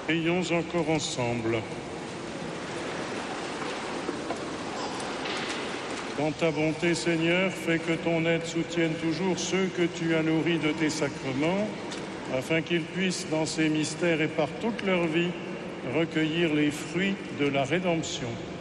Prions encore ensemble. Dans ta bonté, Seigneur, fais que ton aide soutienne toujours ceux que tu as nourris de tes sacrements, afin qu'ils puissent, dans ces mystères et par toute leur vie, recueillir les fruits de la rédemption.